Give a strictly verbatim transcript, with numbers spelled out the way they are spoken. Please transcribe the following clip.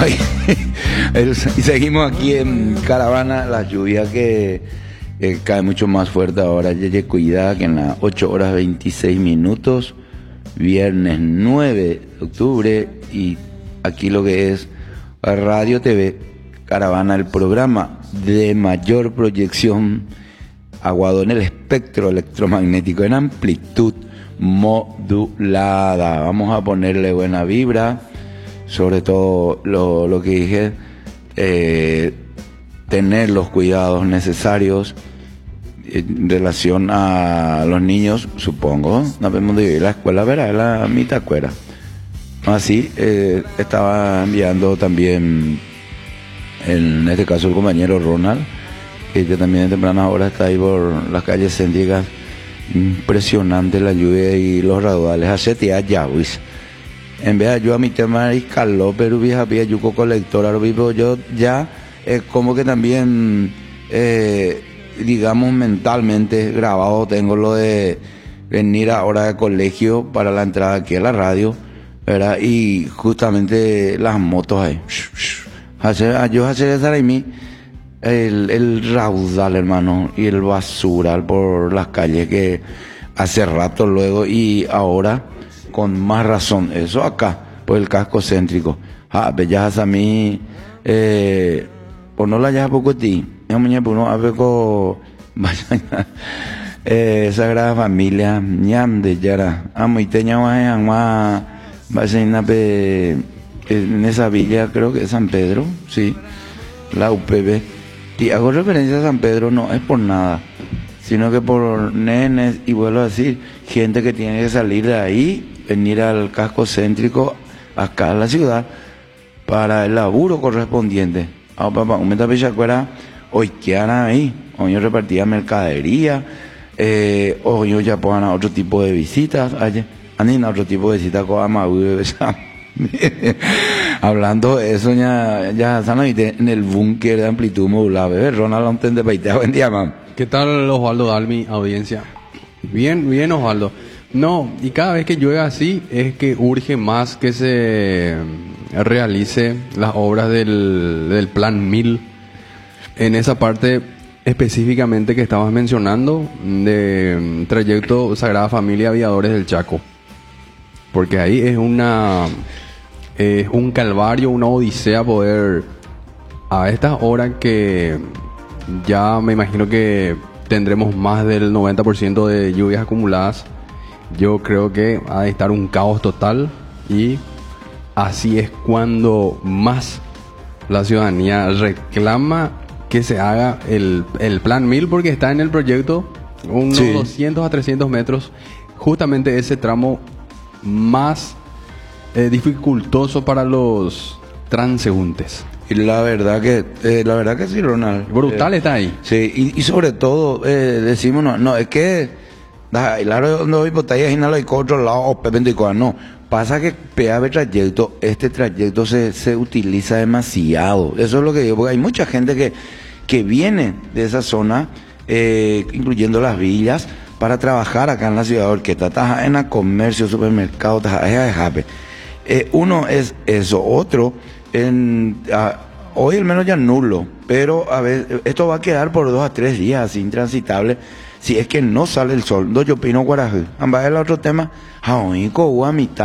Ay, y seguimos aquí en Caravana, la lluvia que eh, cae mucho más fuerte ahora. Yeye, cuidado que en las ocho horas veintiséis minutos, viernes nueve de octubre, y aquí lo que es Radio T V Caravana, el programa de mayor proyección aguado en el espectro electromagnético en amplitud modulada. Vamos a ponerle buena vibra, sobre todo lo, lo que dije, eh, tener los cuidados necesarios en relación a los niños, supongo. No podemos dividir la escuela, verá, la mitad cuera. Así, eh, estaba enviando también, en este caso el compañero Ronald, que ya también en tempranas horas está ahí por las calles céntricas. Impresionante la lluvia y los raudales. Hace tía Yawis. En vez de yo a mi tema y caló, pero vieja pía yuco colectora, pero yo ya es como que también, eh, digamos, mentalmente grabado tengo lo de venir a hora de colegio para la entrada aquí a la radio, ¿verdad? Y justamente las motos ahí. Hacer, yo hacer esa de mí. El, el raudal, hermano, y el basural por las calles que hace rato luego y ahora con más razón. Eso acá, por el casco céntrico. Ah, bellas a mí, eh, por no la ya poco ti, es muñeca, por no haber co, eh, Sagrada Familia, ñam de yara, amo y teña más, más, más en esa villa, creo que es San Pedro, sí, la U P B. Y hago referencia a San Pedro no es por nada, sino que por nenes, y vuelvo a decir, gente que tiene que salir de ahí, venir al casco céntrico, acá en la ciudad, para el laburo correspondiente. Ah, papá, un metapichacuera, hoy quedan ahí, hoy yo repartía mercadería, eh, hoy yo ya pongan a otro tipo de visitas, ayer, han a otro tipo de visitas con Amaú, hablando de eso, ya, ya están ahí en el búnker de amplitud modulada. Bebé, Ronald, ¿dónde te paitea? Buen día, man. ¿Qué tal, Osvaldo Dalmi, audiencia? Bien, bien, Osvaldo. No, y cada vez que llueve así es que urge más que se realice las obras del, del Plan mil. En esa parte específicamente que estabas mencionando, de trayecto Sagrada Familia Aviadores del Chaco. Porque ahí es una... es un calvario, una odisea poder, a estas horas que ya me imagino que tendremos más del noventa por ciento de lluvias acumuladas, yo creo que ha de estar un caos total, y así es cuando más la ciudadanía reclama que se haga el, el Plan mil, porque está en el proyecto unos sí. doscientos a trescientos metros, justamente ese tramo más Eh, dificultoso para los transeúntes. Y la verdad que eh, la verdad que sí, Ronald, brutal eh, está ahí. Sí, y, y sobre todo eh, decimos no, no es que claro, no hay botellas y no hay otro lado o pepe no pasa que peave trayecto, este trayecto se, se utiliza demasiado. Eso es lo que digo, porque hay mucha gente que que viene de esa zona, eh, incluyendo las villas, para trabajar acá en la ciudad de Orqueta, taja en el comercio, supermercado, taja de jape. Eh, uno es eso, otro, en, a, hoy al menos ya nulo, pero a ver, esto va a quedar por dos a tres días así intransitable, si es que no sale el sol. Do yo opino Guarajú. Ambas el otro tema, a mitad.